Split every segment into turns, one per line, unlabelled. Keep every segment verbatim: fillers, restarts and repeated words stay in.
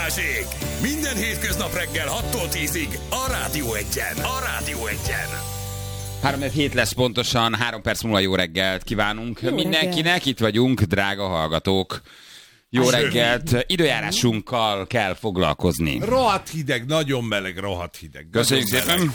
Balázsék! Minden hétköznap reggel hattól tízig a Rádió Egyen. A Rádió Egyen.
három hét lesz pontosan, három perc múlva jó reggelt kívánunk
jó
mindenkinek.
Reggelt.
Itt vagyunk, drága hallgatók. Jó reggelt. Időjárásunkkal kell foglalkozni.
Rohadt hideg, nagyon meleg, rohadt hideg.
Köszönjük szépen.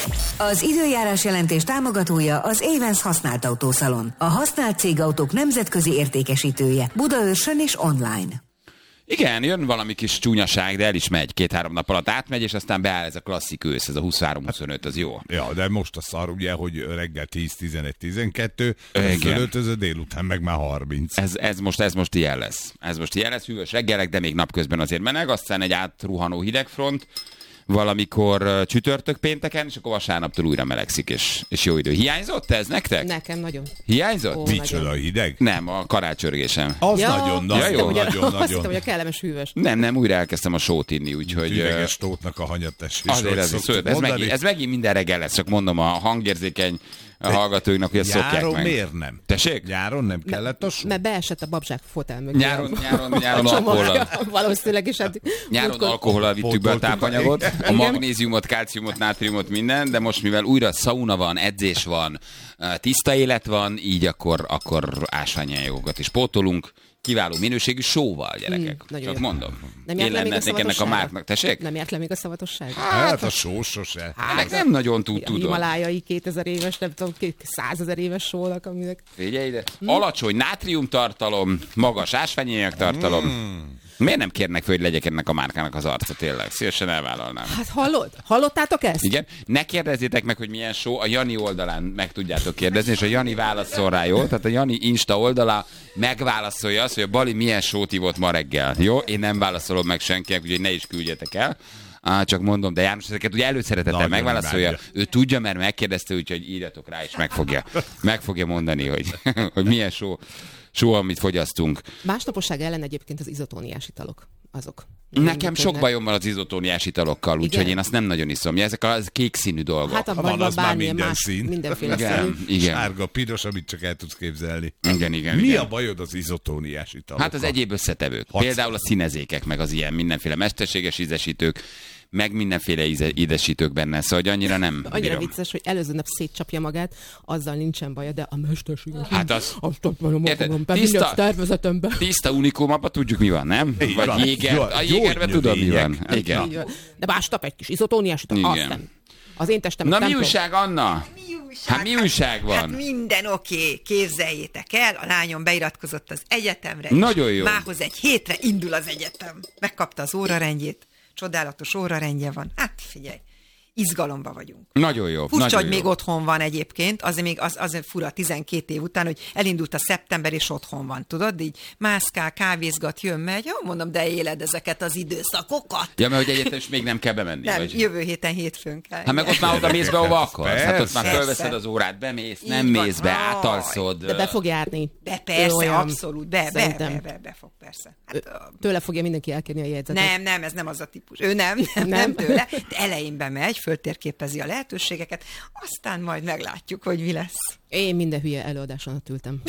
Az időjárás jelentés támogatója az Avens használt autószalon. A használt cégautók nemzetközi értékesítője. Budaörsön és online.
Igen, jön valami kis csúnyaság, de el is megy. Két-három nap alatt átmegy, és aztán beáll ez a klasszik ősz, ez a huszonhárom huszonöt, az jó.
Ja, de most a szar ugye, hogy reggel tíz, tizenegy, tizenkettő,
Igen.
fölöltöző, délután meg már harminc.
Ez, ez, most, ez most ilyen lesz. Ez most ilyen lesz, hűvös reggelek, de még napközben azért meleg, aztán egy átruhanó hidegfront, valamikor uh, csütörtök pénteken, és akkor vasárnaptól újra melegszik, és, és jó idő. Hiányzott ez nektek?
Nekem nagyon.
Hiányzott?
Ó,
Micsoda hideg?
Nem, a karácsörgésem.
Az
Ja,
nagyon,
ja,
nagyon,
jó.
nagyon,
Azt hittem,
nagyon.
hogy a kellemes hűvös.
Nem, nem, újra elkezdtem a sót inni, úgyhogy...
Üveges tótnak a hanyatesés.
Azért ez, ez, ez, megint, ez megint minden reggel lesz, csak mondom a hangérzékeny hallgatóinknak, hogy ezt szokják
Nyáron
meg.
miért nem?
Tessék?
Nyáron nem kellett a só?
Mert beesett a babzsák fotel mögé.
Nyáron, nyáron, nyáron
A csomag.
alkohollal.
Valószínűleg is. Hát,
Nyáron
múltkor-
alkohollal vittük be a
Pótoltuk.
tápanyagot, a
Igen.
magnéziumot, kálciumot, nátriumot, minden, de most mivel újra szauna van, edzés van, tiszta élet van, így akkor, akkor ásványanyagokat is pótolunk. Kiváló minőségű sóval, gyerekek.
Mm, nagyon
Csak
jó.
mondom.
Nem
Én
járt le még a
lennék ennek a
szavatossága?
márknak. Tessék?
Nem járt le még a szavatosság?
Hát a só sose.
Ennek nem nagyon tud,
A
tudom.
himalájai kétezer éves, nem tudom, százezer éves sónak, aminek...
Figyelj ide. Alacsony nátriumtartalom, magas ásványanyag tartalom.
Hmm.
Miért nem kérnek föl, hogy legyek ennek a márkának az arca, tényleg? Szívesen elvállalnám.
Hát hallod? Hallottátok ezt?
Igen, ne kérdezzétek meg, hogy milyen show, a Jani oldalán meg tudjátok kérdezni, és a Jani válaszol rá, jó? Tehát a Jani Insta oldala megválaszolja azt, hogy a Bali milyen show-t ivott ma reggel, jó? Én nem válaszolom meg senkinek, úgyhogy ne is küldjetek el. Á, csak mondom, de János ezeket ugye előszeretettel
Nagyon
megválaszolja.
imádja.
Ő tudja, mert megkérdezte, úgyhogy írjatok rá, és meg fogja, meg fogja mondani, hogy, hogy milyen show, show, amit fogyasztunk.
Másnaposság ellen egyébként az izotóniás italok. Azok.
Nekem sok bajom van az izotóniás italokkal, úgyhogy
Igen?
én azt nem nagyon iszom. Ezek az kék színű dolgok.
Hát a
Van,
van, van
az már
bármilyen
minden
más,
szín.
mindenféle
Igen.
színű.
Igen.
Sárga, piros, amit csak el tudsz képzelni.
Igen, igen,
Mi
igen.
a bajod az izotóniás italokkal?
Hát az egyéb összetevők.
Hat-
Például a színezékek, meg az ilyen mindenféle mesterséges ízesítők, meg mindenféle íze, ízesítők benne, szóval hogy annyira nem
Annyira
bírom.
vicces, hogy előző nap szétcsapja magát, azzal nincsen baja, de a mesterséges.
Hát az-
Azt ott van a
Érted?
magam,
Tiszta-
tiszta tervezetemben.
Tiszta unikum, abban tudjuk mi van, nem?
Így
Vagy
van.
jéger,
Jó-
a jégerben tudod mi van.
gyógynövények.
Igen.
Így van. De másnap egy kis izotóniás ital,
Igen.
azt nem. Az én testem
Na
nem
mi
tudom.
újság, Anna?
Mi újság?
Hát mi újság van?
Hát minden oké, okay. Képzeljétek el, a lányom beiratkozott az egyetemre.
Nagyon jó.
Mához egy hétre indul az egyetem. Megkapta az órarendjét, csodálatos órarendje van. Hát figyelj, izgalomba vagyunk.
Nagyon jó.
Furcsa,
nagyon
hogy
jó.
még otthon van egyébként, azért még az, az fura tizenkét év után, hogy elindult a szeptember, és otthon van, tudod? Így mászkál, kávézgat, jön, megy. Jó, mondom, de éled ezeket az időszakokat.
Ja, mert hogy egyetem is még nem kell bemenni.
Nem,
vagy?
jövő héten hétfőn kell.
Hát meg ott már oda mész be, ahova akarsz. Hát ott már
Persze.
fölveszed az órát, bemész, nem
Így van.
mész be,
Aj.
átalszod.
De be fog járni.
Be,
Ő
persze,
olyan,
abszolút, be, be,
szerintem.
be, be, be fog, persze. Hát, ö,
Tőle fogja mindenki elkérni a jegyzetet.
nem, nem, ez nem az a típus. Ő nem, nem, nem,
Nem?
tőle. De elején bemegy, föltérképezi a lehetőségeket, aztán majd meglátjuk, hogy mi lesz.
Én minden hülye előadáson ott ültem.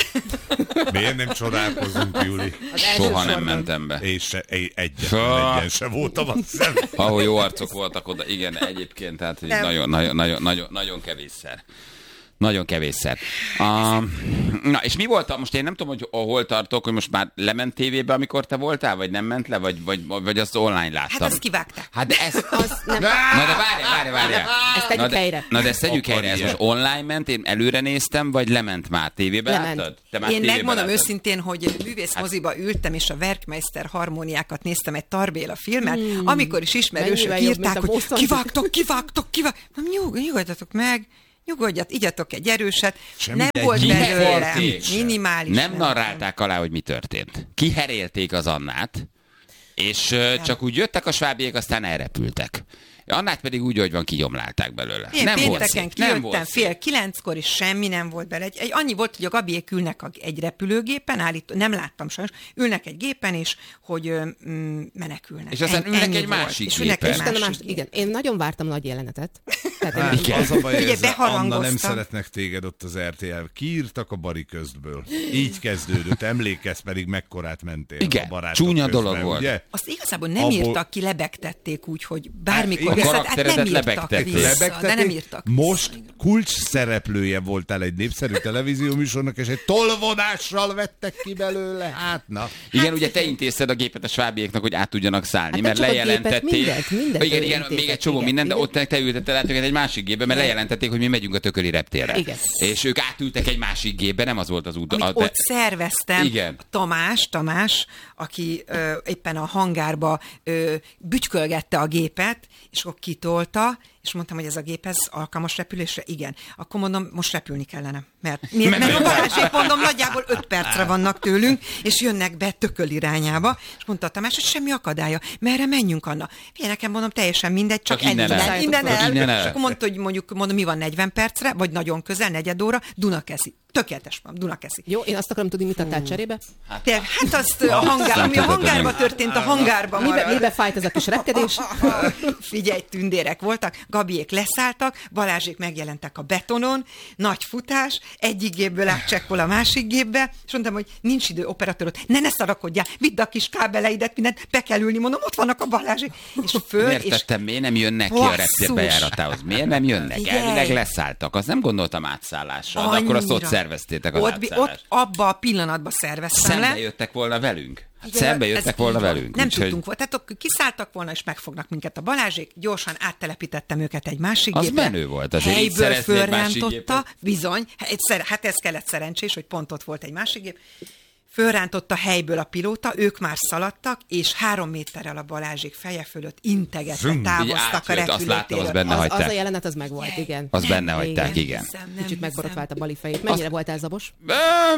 Miért nem csodálkozunk, Júli?
Az első
Soha nem
sorban.
mentem be.
És se, egy- egyetlen egyen se voltam, azt hiszem.
Ahol jó arcok voltak oda, igen, egyébként, tehát hogy
Nem.
nagyon, nagyon, nagyon, nagyon, nagyon kevésszer. Nagyon kevésszer. Uh, na, és mi volt, most én nem tudom, hogy hol tartok, hogy most már lement tévébe, amikor te voltál, vagy nem ment le, vagy, vagy, vagy azt online láttam?
Hát azt kivágták.
Hát de ez...
Az nem.
Na de várjál, várjál, várjál.
Ezt tegyük
na de,
helyre.
Na de ezt tegyük
Akar
helyre, ez
ilyen.
most online ment, én előre néztem, vagy lement már? Tévébe
Lement.
láttad? Te már
Én
tévébe
megmondom
láttad?
őszintén, hogy művész moziba ültem, és a Werkmeister harmóniákat néztem, egy Tarbéla filmet, amikor is ismerősök
Mennyivel jobb,
írták,
mint a
hogy
mostani.
kivágtok, kivágtok, kivágtok. Mondom, nyug, nyugodjatok meg, nyugodjat, igyatok egy erőset.
Semmi,
nem
de
volt
egy
belőle,
kiherélték.
minimális.
Nem narrálták alá, hogy mi történt. Kiherélték az Annát, és uh, csak úgy jöttek a svábiek, aztán elrepültek. Annát pedig úgy, hogy van, kigyomlálták belőle.
Én
nem
pénteken
volt nem
kijöttem fél kilenckor, és semmi nem volt bele. Egy, egy, annyi volt, hogy a Gabiék ülnek a, egy repülőgépen, állít, nem láttam sajnos, ülnek egy gépen, és hogy mm, menekülnek.
És aztán
En,
ülnek egy másik
és ülnek
gépen.
egy másik
Más, igen, én nagyon vártam nagy jelenetet. Tehát én,
Igen.
Az a baj,
Ugye
ezzel, Anna, nem
beharangozta.
szeretnek téged ott az er té el. Kiírtak a bari köztből. Így kezdődött. Emlékezz pedig, mekkorát mentél
Igen,
a barátok
csúnya
közben,
dolog volt.
Ugye?
Azt igazából nem
Abból-
írtak ki, lebegtették úgy, hogy bármikor
Hát,
vissza,
a
hát nem
karakteredet
írtak
lebegtették.
vissza, de
Lebegtették.
nem írtak vissza.
Most kulcs szereplője voltál egy népszerű televízió műsornak, és egy tolvonással vettek ki belőle. Hát na.
Igen, ugye te intézted a gépet a svábiéknak, hogy át tudjanak szállni,
Hát
mert
nem csak a gépet,
lejelentették.
mindent, mindent
igen,
ő
igen,
intézett,
még egy csomó
igen,
minden, de
igen.
ott te, te ültetted át őket egy másik gépbe, mert lejelentették, hogy mi megyünk a Tököli reptérre.
Igen.
És ők átültek egy másik gépbe, nem az volt az út.
Amit
a,
ott szerveztem,
Igen.
Tamás, Tamás, aki ö, éppen a hangárba ö, bütykölgette a gépet, és akkor kitolta, és mondtam, hogy ez a gép, ez alkalmas repülésre? Igen. Akkor mondom, most repülni kellene. Mert, mert, mert a Balázsék, mondom, nagyjából öt percre vannak tőlünk, és jönnek be Tököl irányába, és mondta a Tamás, hogy semmi akadálya. Merre menjünk, Anna? Ilyen nekem mondom, teljesen mindegy, csak,
Csak innen
el,
el.
innen el.
Csak innen el.
És akkor mondta, hogy mondjuk, mondom, mi van negyven percre, vagy nagyon közel, negyed óra, Dunakeszi. Tökéletes van, Dunakeszi.
jó, én azt akarom tudni, mit adtál cserébe.
Te, hát azt a hangár, ami a hangárban történt, a hangárban
Mibe,
marad.
mibe fájt ez a kis repkedés?
Figyelj, tündérek voltak, Gabiék leszálltak, Balázsék megjelentek a betonon, nagy futás, egyik gépből átcsekkol a másik gépbe, és mondtam, hogy nincs idő, operatőröt, ne ne szarakodjál, vidd a kis kábeleidet, mindent, be kell ülni, mondom, ott vannak a Balázsék, és föl,
Miért
és
tettem, miért nem jönnek ki a
Basszus.
reptér bejáratához? Miért nem jönnek?
Figyelj.
Elvileg leszálltak. Azt nem gondoltam átszállásra, de akkor azt ott
annyira.
szerveztétek az
ott, bi-
átszállást.
ott abba a pillanatban szerveztem
Szembe
le.
jöttek volna velünk. Hát
Igen,
szembe
ez
jöttek
így
volna
van.
velünk.
Nem
úgyhogy
tudtunk volna. Tehát akkor kiszálltak volna, és megfognak minket a Balázsék. Gyorsan áttelepítettem őket egy másik
Az
gépre.
menő volt, azért így
Helyből
szerezni egy másik
fölrántotta,
gépet.
bizony. Egyszer, hát ez kellett szerencsés, hogy pont ott volt egy másik gép. Fölrántotta helyből a pilóta, ők már szaladtak, és három méterrel a Balázsék feje fölött integetve
Züm.
így
távoztak a
átvét, azt láttam, azt
repülőtéről.
benne
Az, az
hagyták.
a jelenet, az meg volt, igen.
Az benne hagyták, igen.
hiszem, nem
Kicsit
hiszem.
megborotvált a Bali fejét. Mennyire voltál zabos?
Ö,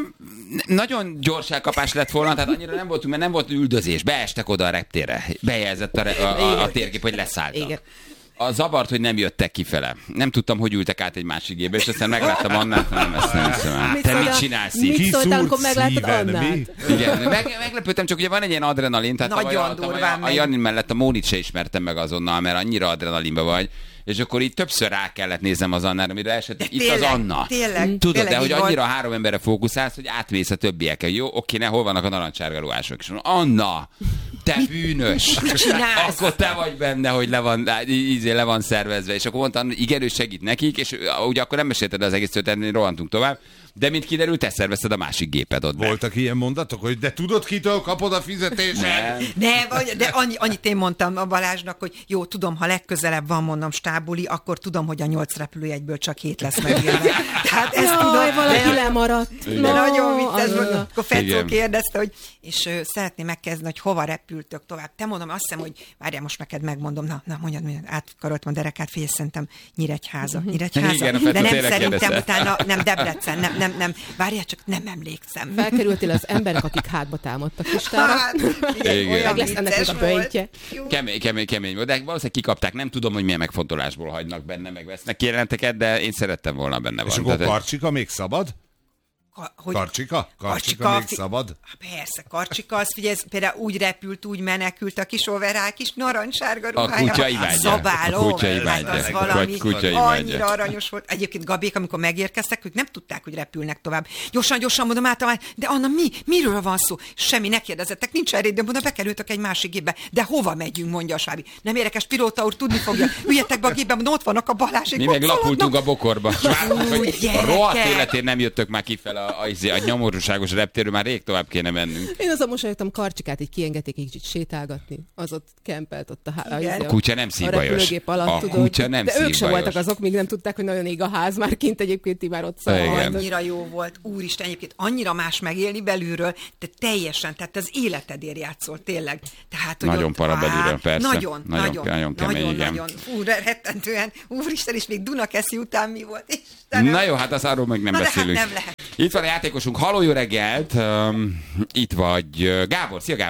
nagyon gyors elkapás lett volna, tehát annyira nem voltunk, mert nem volt üldözés. Beestek oda a reptérre. Bejelzett a, re- a, a, a térkép, hogy leszálltak.
Igen.
A zavart, hogy nem jöttek kifele. Nem tudtam, hogy ültek át egy másik gépbe, és aztán megláttam Annát, nem, ezt nem hiszem el.
Mit
Te mit
szóltál-
csinálsz
mit
így?
szóltál, amikor
Kiszúrt
megláttad
szíven, mi?
Annát?
Igen, meg, meglepődtem, csak ugye van egy ilyen adrenalin, tehát
Nagyon
tavaly a,
durván
tavaly a, a
megy.
Jani mellett a Mónit se ismertem meg azonnal, mert annyira adrenalinba vagy, és akkor így többször rá kellett néznem az Annára, amire esett,
De
itt
tényleg,
az Anna.
tényleg,
Tudod,
tényleg
de hogy
így volt.
annyira három emberre fókuszálsz, hogy átmész a többiekkel. Jó, oké, ne, hol vannak a narancsárga ruhások? És mondom, Anna, te bűnös!
csinálsz?
Akkor te vagy benne, hogy le van, ízé, le van szervezve. És akkor mondtam, igen, ő segít nekik, és ugye akkor nem mesélted az egész történetet, rohantunk tovább. De mint kiderült, te szervezted a másik géped ott be.
Voltak ilyen mondatok, hogy de tudod, kitől kapod a fizetést?
Nem.
Nem, vagy- de annyi, annyit én mondtam a Balázsnak, hogy jó, tudom, ha legközelebb van, mondom, stábuli, akkor tudom, hogy a nyolc repülőjegyből csak hét lesz megélve. Tehát ezt tudom.
Jaj, valaki
de-
lemaradt.
De
No,
nagyon vicces
Anna.
volt. Akkor Fecó
Igen.
kérdezte, hogy és ö, szeretném megkezdeni, hogy hova repültök tovább. Te mondom, azt hiszem, hogy várjál, most neked megmondom. Na, na mondjad, mondjad, átkaroltam a derekát, figyelj, szerintem Nyíregyháza. Nyíregyháza.
Igen, a Fecó
de nem
tényleg
szerintem
kérdezte.
utána, nem Debrecen, nem, nem, nem. Várjál, csak nem emlékszem.
Felkerültél az emberek, akik hátba támadtak Kistára.
Hát, figyelj,
Igen.
olyan
Meg lesz ennek
vicces
még a böjtje.
volt.
Kemény, kemény, kemény volt, de valószínűleg kikapták. Nem tudom, hogy milyen megfontolásból hagynak benne, meg vesznek jelenteket, de én szerettem volna benne
És
van.
akkor Karcsika még szabad?
Ka- hogy-
Karcsika? Karcsika még
fi-
szabad?
Há, persze, Karcsika, az figyelj, ez például úgy repült, úgy menekült a kis overál, kis narancsárga
A
ruhája.
kutya imádja.
Zabáló.
A kutya
Hát
imádja.
az
A
valami
kutya imádja.
annyira aranyos volt. Egyébként Gabék, amikor megérkeztek, ők nem tudták, hogy repülnek tovább. Gyorsan, gyorsan mondom át, de Anna, mi? Miről van szó? Semmi, ne kérdezettek, nincs erre, de mondom, bekerültök egy másik gépbe. De hova megyünk, mondja a svábi. Nem érdekes, pilóta úr, tudni fogja. Üljetek be a gépbe, mondom, ott vannak a Balázsék.
Mi
ott
meg lapultunk
szaladnak.
a bokorba. És vártuk, hogy a
gyerekek!
rohadt életén nem jöttök már kifele a, a, a, a nyomorúságos reptérről, már rég tovább kéne mennünk.
Én azon mosolyogtam, Karcsikát így kiengedték egy kicsit sétálgatni. Az ott kempelt ott a, há-
Igen.
a,
A kutya nem szívbajos.
A repülőgép alatt,
A
tudod.
kutya nem
De ők se
szívbajos.
voltak azok, még nem tudták, hogy nagyon ég a ház már kint, egyébként ti már ott
Igen.
szalad.
Annyira jó volt, úristen, egyébként annyira más megélni belülről, te teljesen, tehát az életedért játszol, tényleg. Tehát, hogy
Nagyon
ott-
para
á,
belülről, persze.
Nagyon,
Nagyon-
nagyon,
nagyon kemény,
nagyon,
igen.
nagyon. Fú, de rettentően, úristen, és még Dunakeszi után mi volt? Istenem.
Na jó, hát az arról meg nem
Na de hát
beszélünk.
nem lehet.
Itt van a játékosunk, halló, jó reggelt! Um, itt vagy uh, Gábor, szia Gábor!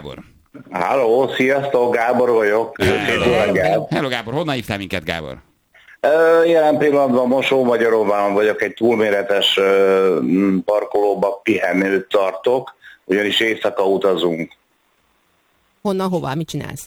Halló, sziasztok, Gábor vagyok.
Hello. Hello Gábor, honnan hívtál minket, Gábor?
Jelen pillanatban Mosó-Magyaróban vagyok, egy túlméretes parkolóba pihenőt tartok, ugyanis éjszaka utazunk.
Honnan, hová, mit csinálsz?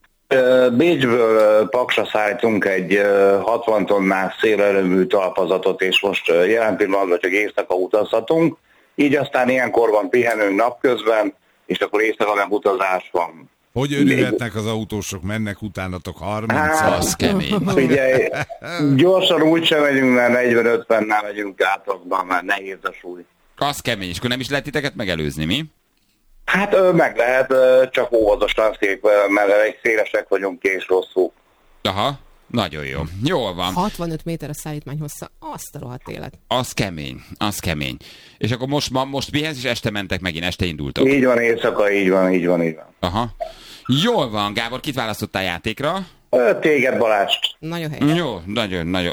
Bécsből Paksra szállítunk egy hatvan tonnás szélerőmű talpazatot, és most jelen pillanatban csak éjszaka utazhatunk, így aztán ilyenkor van pihenőnk napközben, és akkor éjszaka meg utazás van.
Hogy örülhetnek az autósok, mennek utánatok harminc?
Hát, az kemény.
Figyelj, gyorsan úgy sem megyünk, mert negyven-ötvennel megyünk átlagban, mert nehéz a súly.
Az kemény, és akkor nem is lehet titeket megelőzni, mi?
Hát meg lehet, csak óvatosan szép, mert egy szélesek vagyunk és rosszul.
Aha, nagyon jó. Jól van.
hatvanöt méter a szállítmány hossza. Azt a rohadt élet.
Az kemény, az kemény. És akkor most, ma, most pihensz, és este mentek megint, este indultok.
Így van, éjszaka, így van, így van, így van.
Aha. Jól van, Gábor, kit választottál játékra?
Téged, Balást.
Nagyon helyes.
Jó, nagyon, nagyon.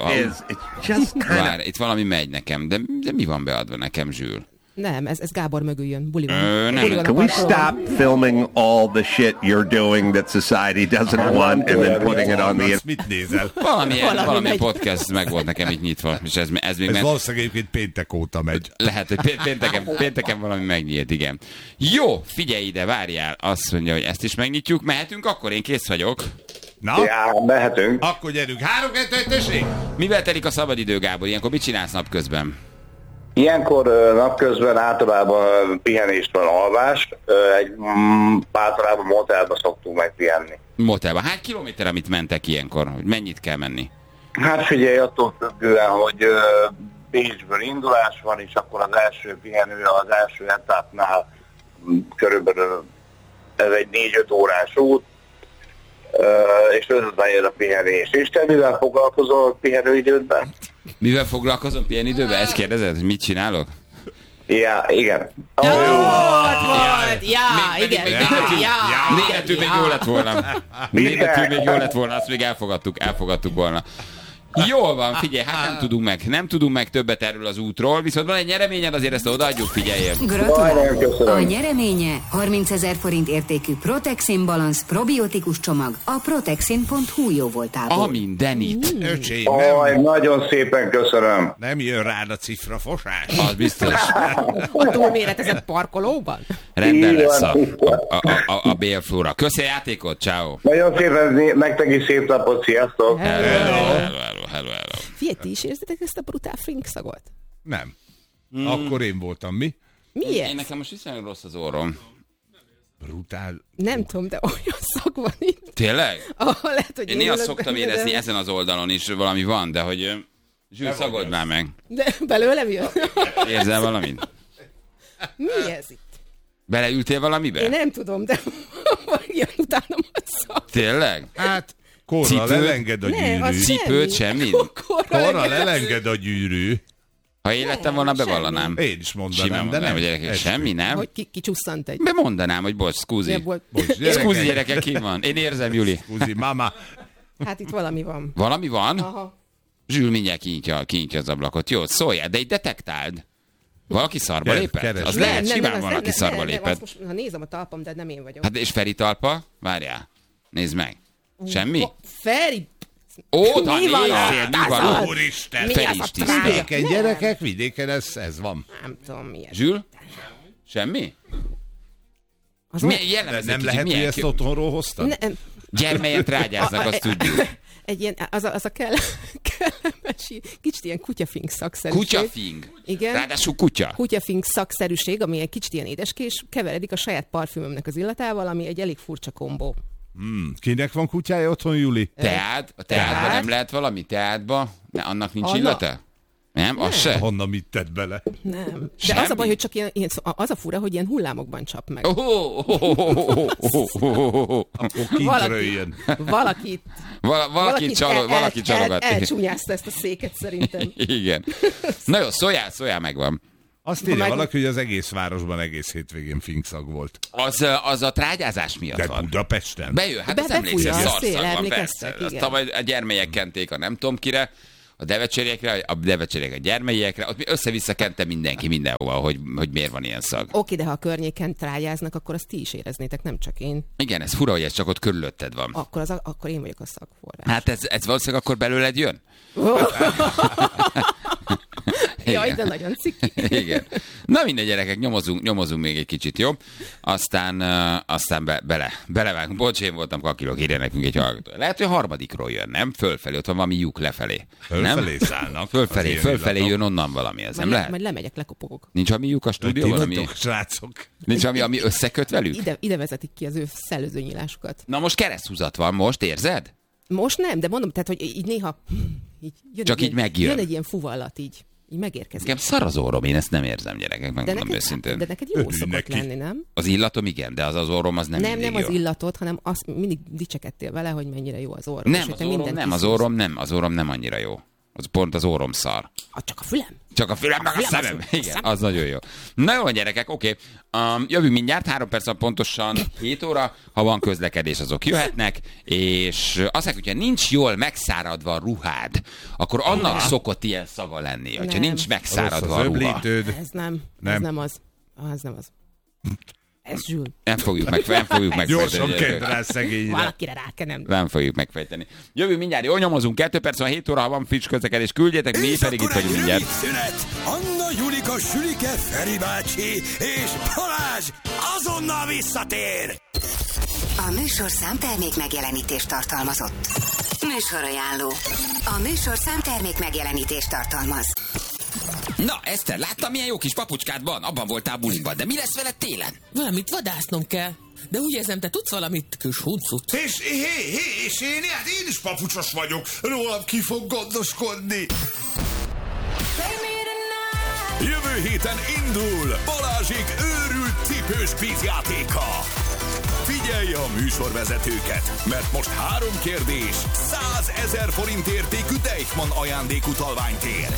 Várj, itt valami megy nekem, de, de mi van beadva nekem, Zsül?
Nem, ez, ez Gábor mögül jön. Buli van.
Ö, nem.
Buli van a
Can we
parkolóban.
stop filming all the shit you're doing that society doesn't want and then putting it on the
Azt mit nézel?
Valamilyen,
Valami
valamilyen
megy.
podcast meg volt nekem itt nyitva, és ez, ez még
Ez
ment.
valószínűleg egyébként péntek óta megy.
Lehet, hogy pé- pénteken, pénteken valami megnyílt, igen. Jó, figyelj ide, várjál. Azt mondja, hogy ezt is megnyitjuk. Mehetünk, akkor én kész vagyok.
Na,
Já, mehetünk.
akkor gyerünk. Három, kettő, egy, tessék!
Mivel telik a szabadidő, Gábor? Ilyenkor mit csinálsz napközben?
Ilyenkor napközben általában pihenést van, alvást, egy mm, általában motelba szoktunk megpihenni.
Motelba. Hány kilométer, amit mentek ilyenkor? Hogy mennyit kell menni?
Hát figyelj, attól függően, hogy uh, Bécsből indulás van, és akkor az első pihenő az első etapnál mm, körülbelül ez egy négy-öt órás út, uh, és közben jön a pihenés. És te mivel foglalkozol pihenőidődben?
Mivel foglalkozom ilyen időben? Ezt kérdezed, hogy mit csinálok?
Ja, igen.
Jó,
Oh,
volt, volt. Ja,
Még-
igen.
még-
Ja,
még-
ja,
Németül még
ja.
jó lett volna. Németül még jó lett volna, azt még elfogadtuk, elfogadtuk volna. Jól van, figyelj, hát nem tudunk meg, nem tudunk meg többet erről az útról, viszont van egy nyereményed, azért ezt odaadjuk, figyeljél.
Majdnem,
Gratulálok!
köszönöm.
A nyereménye harmincezer forint értékű Protexin Balance probiotikus csomag a protexin pont hu jó voltából.
A mindenit.
Öcsém,
Aj,
nem,
nagyon szépen köszönöm.
nem jön rád a cifra fosás.
Az biztos.
A túlméretezett parkolóban?
Rendben lesz a,
Így van.
a, a, a, a bélflóra. Köszi a játékot, ciao.
Nagyon szépen nektek is szép napot, sziasztok!
Hello, hello, hello, hello, hello.
Figyelj, ti is érzitek ezt a brutál frink szagot?
Nem. Akkor én voltam, mi?
Miért?
Én nekem most viszonylag rossz az orrom.
Brutál.
Nem tudom, de olyan szag van itt.
Tényleg?
Ah, lehet, hogy
Én néha
ülök
szoktam
benne,
érezni,
de-
ezen az oldalon is valami van, de hogy... ö, Zsül, szagold már meg.
De belőlem jön?
Érzel valamit?
Mi ez itt?
Beleültél valamibe?
Én nem tudom, de ilyen utána a szag.
Tényleg?
Hát, korral
Cipőt?
elenged a
Ne, az
gyűrű.
Cipőt, semmi?
Korral
Korral
engedem.
elenged a gyűrű.
Ha én lettem volna,
semmi.
bevallanám.
Én is mondanám,
Simán
de
mondanám,
nem.
hogy gyerekek,
Eskü.
semmi, nem?
Hogy ki, kicsusszant egy.
Bemondanám, hogy bocs, scusi.
Ilyen volt.
Bocs,
Scusi,
gyerekek.
gyerekek, ki van? Én érzem, Juli.
Scusi, mama.
Hát itt valami van.
Valami van?
Aha.
Zsül mindjárt kinyitja, kinyitja az ablakot. Jó, szóljál, de így detektáld. Valaki szarba
Keres-
lépett?
keres.
Az
Nem,
lehet, simán
az
valaki
nem,
szarba
nem, nem,
lépett.
azt most, ha nézem a talpam, de nem én vagyok.
Hát és Feri talpa? Várjál. Nézd meg. Semmi?
Ó, Feri!
Ó, na
Mi van
nézzél,
ott?
mi van ott?
Úristen!
Mi
Feri
az
is
a
tisztel.
trágya?
Vidéken
Nem.
gyerekek, vidéken ez, ez van.
Nem tudom miért.
Zsül? Semmi?
Az
Mi,
olyan-
De
jellemező
nem
kicsit,
lehet, hogy
milyen
ezt
ki-
otthonról hoztad?
Ne,
gyermelyet rágyáznak, azt tudjuk.
egy ilyen, az a, az a kell, kellemes, kicsit ilyen kutyafink szakszerűség.
Kutyafing.
Igen.
Ráadásul kutya.
Kutyafink szakszerűség, ami egy kicsit ilyen édeskés, keveredik a saját parfümömnek az illatával, ami egy elég furcsa kombó.
Hmm. Kinek van kutyája otthon, Juli?
Teát? A teátba
Teát?
nem lehet valami? Teátba? Ne, annak nincs
Anna?
illata? Nem? Az se?
Honnan mit tett bele?
Nem. De
Semmi?
az a baj, hogy csak ilyen, ilyen, az a fura, hogy ilyen hullámokban csap meg.
Oh, oh, oh, oh, oh, oh, oh, oh.
Akkor kint
Valaki-
röjjön.
Valakit,
Vala, valaki, csalo,
el-
valaki
el-
csalogat.
El, elcsúnyázta ezt a széket szerintem.
Igen. Na jó, szóljál, szóljál, megvan.
Azt írja
meg-
valaki, hogy az egész városban egész hétvégén finkszag volt.
Az, az a trágyázás miatt
De
van.
Budapesten?
Bejön, hát
Be-
az
befújja
emlékszel,
a szél,
szarszag van,
emlékeztek,
persze. Azt
igen.
tavaly a gyermelyek kenték a nem tudom kire, a devecseriekre, a devecseriek a gyermeiekre, ott össze-vissza kente mindenki mindenhova, hogy, hogy miért van ilyen szag.
Oké, de ha a környéken trágyáznak, akkor azt ti is éreznétek, nem csak én.
Igen, ez fura, hogy ez csak ott körülötted van.
Akkor, az, akkor én vagyok a szagforrás.
Hát ez, ez valószínűleg akkor belőled jön?
Jaj, de nagyon ciki.
Igen. Na mindegy, gyerekek, nyomozunk, nyomozunk még egy kicsit, jó? Aztán, uh, aztán be, bele, belevágunk. Bocs, én voltam kakilok, írja nekünk egy hallgató. Lehet, hogy a harmadikról jön, nem? Fölfelé, ott van valami lyuk lefelé.
Fölfelé szállnak.
Fölfelé, fölfelé jön onnan valami, ez nem
le,
lehet?
Majd lemegyek, lekopogok.
Nincs valami lyuk a stúdióban? Ami...
Vagytok, srácok?
Nincs valami, ami összeköt velük?
Ide, ide vezetik ki az ő szellőző nyílásukat.
Na most kereszthúzat van, most érzed?
Most nem, de mondom, tehát, hogy így néha így jön
Csak
egy
így
ilyen,
megjön.
Jön egy ilyen fuvallat így. Így megérkezik.
Nekem szar az orrom, én ezt nem érzem, gyerekek, megmondom őszintén.
De neked jó
Örülj
szokott
neki.
lenni, nem?
Az illatom igen, de az az orrom az nem
Nem,
mindig
nem
jó.
az illatot, hanem azt mindig dicsekedtél vele, hogy mennyire jó az orrom.
Nem,
és hogy
az
te
orrom
mindent
nem, az
kiszúrsz.
orrom nem, az orrom nem annyira jó. Az pont az orrom szar.
Ah, csak a fülem?
Csak a fülem, meg a
fülem az-
szemem.
a
Igen,
szemem.
az nagyon jó. Na jó, gyerekek, oké. Um, jövünk mindjárt, három perc van pontosan hét óra, ha van közlekedés, azok jöhetnek, és azt mondják, hogyha nincs jól megszáradva a ruhád, akkor annak szokott ilyen szaga lenni, hogyha
Nem.
nincs megszáradva a
Rossz az
ruha.
öblítőd.
Ez nem.
Nem.
Ez nem az. Ah, ez nem az. Ez Zsül.
Nem fogjuk, meg, nem fogjuk megfejteni.
Gyorsan
gyerekek.
kent rá szegényre.
Valakire rákenem.
Nem fogjuk megfejteni. Jövünk mindjárt, jó, nyomozunk, kettő perc van hét óra, ha van friss közlekedés, küldjetek, mi
És
pedig itt
akkor egy
vagyunk
rövid
mindjárt.
szünet. Anna, Julika, Sülike, Feri bácsi és Balázs azonnal visszatér.
A műsorszám termék megjelenítést tartalmazott. Műsorajánló. A műsorszám termék megjelenítést tartalmaz.
Na, Eszter, láttam, milyen jó kis papucskád van? Abban voltál buliban, de mi lesz veled télen?
Valamit vadásznom kell. De úgy érzem, te tudsz valamit, kis huncut.
És hé, hé, és én, hát én is papucsos vagyok. Rólam ki fog gondoskodni.
Jövő héten indul Balázsék őrült cipős kvízjátéka. Figyelj a műsorvezetőket, mert most három kérdés, százezer forint értékű Deichmann ajándékutalványt ér.